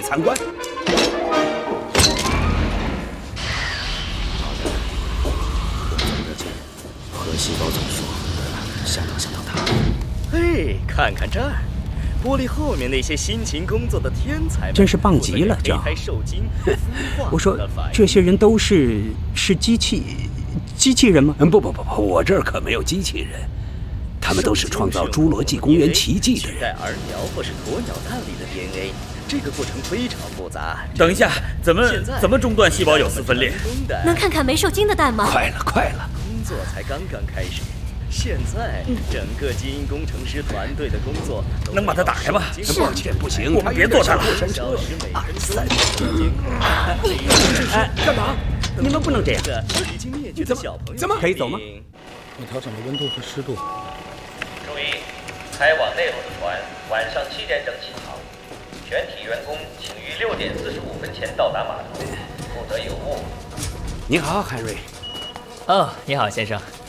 参观。 和细胞怎么说？想到他。 嘿，看看这儿，玻璃后面那些辛勤工作的天才们， 真是棒极了，这。我说，这些人都是机器人吗？ 不，我这儿可没有机器人，他们都是创造侏罗纪公园奇迹的人。 取代儿鸟或是鸵鸟蛋里的 DNA， 这个过程非常复杂。 等一下，怎么中断细胞有丝分裂？ 能看看没受精的蛋吗？ 快了！ 工作才刚刚开始。现在，整个基因工程师团队的工作能把它打开吗？ 抱歉，不行， 我们别做它了。 干嘛？你们不能这样！ 已经灭绝的小朋友， 怎么可以走吗？ 我调整了温度和湿度。 注意，开往内陆的船晚上7点整起航，全体员工请于6点45分前到达码头，不得有误。 你好，海瑞。 哦，你好，先生。